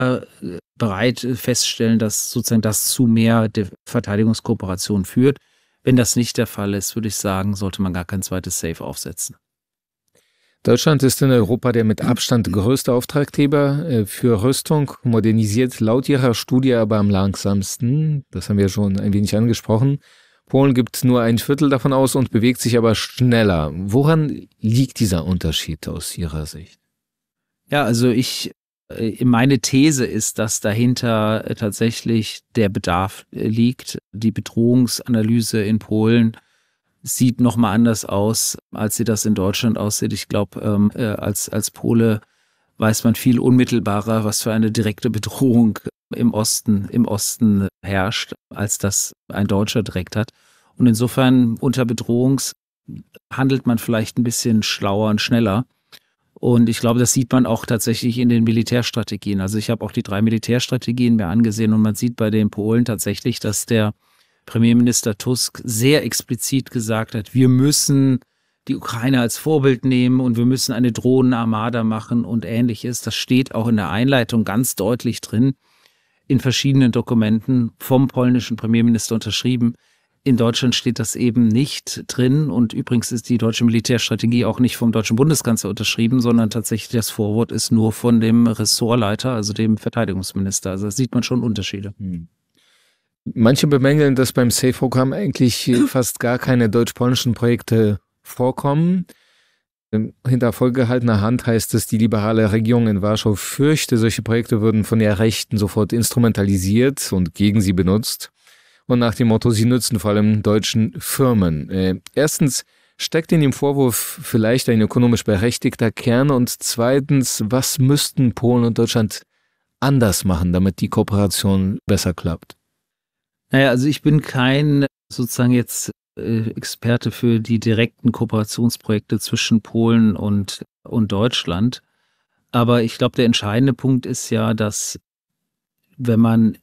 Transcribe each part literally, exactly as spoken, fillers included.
äh, bereit feststellen, dass sozusagen das zu mehr der Verteidigungskooperation führt. Wenn das nicht der Fall ist, würde ich sagen, sollte man gar kein zweites Safe aufsetzen. Deutschland ist in Europa der mit Abstand größte Auftraggeber für Rüstung, modernisiert laut ihrer Studie aber am langsamsten. Das haben wir schon ein wenig angesprochen. Polen gibt nur ein Viertel davon aus und bewegt sich aber schneller. Woran liegt dieser Unterschied aus Ihrer Sicht? Ja, also ich, meine These ist, dass dahinter tatsächlich der Bedarf liegt. Die Bedrohungsanalyse in Polen sieht nochmal anders aus, als sie das in Deutschland aussieht. Ich glaube, ähm, als, als Pole weiß man viel unmittelbarer, was für eine direkte Bedrohung im Osten, im Osten herrscht, als das ein Deutscher direkt hat. Und insofern unter Bedrohung handelt man vielleicht ein bisschen schlauer und schneller. Und ich glaube, das sieht man auch tatsächlich in den Militärstrategien. Also ich habe auch die drei Militärstrategien mir angesehen und man sieht bei den Polen tatsächlich, dass der Premierminister Tusk sehr explizit gesagt hat, wir müssen die Ukraine als Vorbild nehmen und wir müssen eine Drohnenarmada machen und Ähnliches. Das steht auch in der Einleitung ganz deutlich drin, in verschiedenen Dokumenten vom polnischen Premierminister unterschrieben. In Deutschland steht das eben nicht drin und übrigens ist die deutsche Militärstrategie auch nicht vom deutschen Bundeskanzler unterschrieben, sondern tatsächlich das Vorwort ist nur von dem Ressortleiter, also dem Verteidigungsminister. Also da sieht man schon Unterschiede. Hm. Manche bemängeln, dass beim SAFE-Programm eigentlich fast gar keine deutsch-polnischen Projekte vorkommen. Hinter vorgehaltener Hand heißt es, die liberale Regierung in Warschau fürchte, solche Projekte würden von der Rechten sofort instrumentalisiert und gegen sie benutzt. Und nach dem Motto, sie nützen vor allem deutschen Firmen. Äh, erstens, steckt in dem Vorwurf vielleicht ein ökonomisch berechtigter Kern? Und zweitens, was müssten Polen und Deutschland anders machen, damit die Kooperation besser klappt? Naja, also ich bin kein sozusagen jetzt äh, Experte für die direkten Kooperationsprojekte zwischen Polen und, und Deutschland. Aber ich glaube, der entscheidende Punkt ist ja, dass wenn man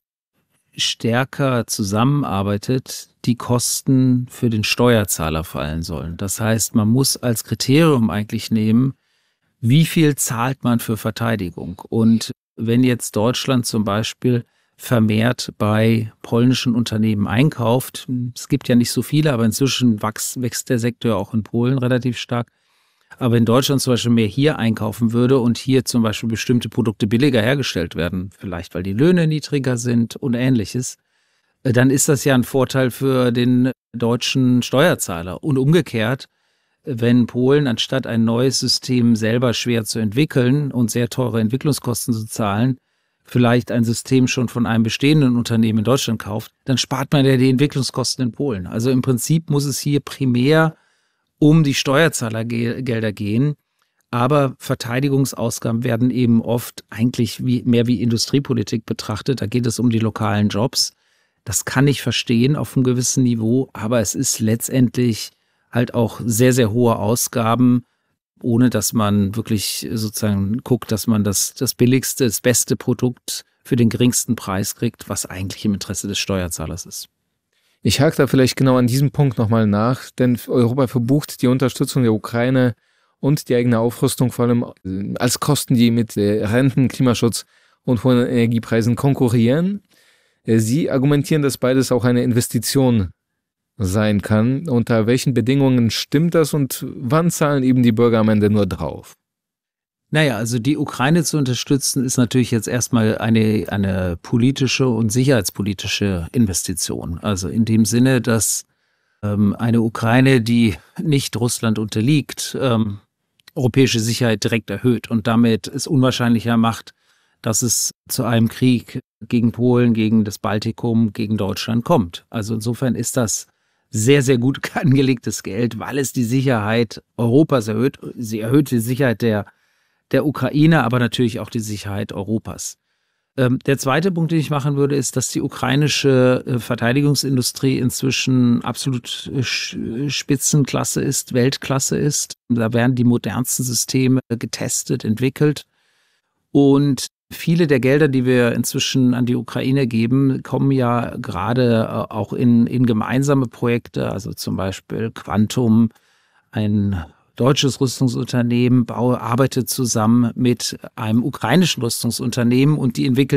stärker zusammenarbeitet, die Kosten für den Steuerzahler fallen sollen. Das heißt, man muss als Kriterium eigentlich nehmen, wie viel zahlt man für Verteidigung. Und wenn jetzt Deutschland zum Beispiel vermehrt bei polnischen Unternehmen einkauft, es gibt ja nicht so viele, aber inzwischen wächst, wächst der Sektor auch in Polen relativ stark, aber in Deutschland zum Beispiel mehr hier einkaufen würde und hier zum Beispiel bestimmte Produkte billiger hergestellt werden, vielleicht weil die Löhne niedriger sind und Ähnliches, dann ist das ja ein Vorteil für den deutschen Steuerzahler. Und umgekehrt, wenn Polen anstatt ein neues System selber schwer zu entwickeln und sehr teure Entwicklungskosten zu zahlen, vielleicht ein System schon von einem bestehenden Unternehmen in Deutschland kauft, dann spart man ja die Entwicklungskosten in Polen. Also im Prinzip muss es hier primär um die Steuerzahlergelder gehen. Aber Verteidigungsausgaben werden eben oft eigentlich wie, mehr wie Industriepolitik betrachtet. Da geht es um die lokalen Jobs. Das kann ich verstehen auf einem gewissen Niveau, aber es ist letztendlich halt auch sehr, sehr hohe Ausgaben, ohne dass man wirklich sozusagen guckt, dass man das, das billigste, das beste Produkt für den geringsten Preis kriegt, was eigentlich im Interesse des Steuerzahlers ist. Ich hake da vielleicht genau an diesem Punkt nochmal nach, denn Europa verbucht die Unterstützung der Ukraine und die eigene Aufrüstung vor allem als Kosten, die mit Renten, Klimaschutz und hohen Energiepreisen konkurrieren. Sie argumentieren, dass beides auch eine Investition sein kann. Unter welchen Bedingungen stimmt das und wann zahlen eben die Bürger am Ende nur drauf? Naja, also die Ukraine zu unterstützen, ist natürlich jetzt erstmal eine, eine politische und sicherheitspolitische Investition. Also in dem Sinne, dass ähm, eine Ukraine, die nicht Russland unterliegt, ähm, europäische Sicherheit direkt erhöht und damit es unwahrscheinlicher macht, dass es zu einem Krieg gegen Polen, gegen das Baltikum, gegen Deutschland kommt. Also insofern ist das sehr, sehr gut angelegtes Geld, weil es die Sicherheit Europas erhöht. Sie erhöht die Sicherheit der der Ukraine, aber natürlich auch die Sicherheit Europas. Ähm, der zweite Punkt, den ich machen würde, ist, dass die ukrainische äh, Verteidigungsindustrie inzwischen absolut äh, Spitzenklasse ist, Weltklasse ist. Da werden die modernsten Systeme getestet, entwickelt. Und viele der Gelder, die wir inzwischen an die Ukraine geben, kommen ja gerade äh, auch in, in gemeinsame Projekte, also zum Beispiel Quantum, ein deutsches Rüstungsunternehmen baue, arbeitet zusammen mit einem ukrainischen Rüstungsunternehmen und die entwickeln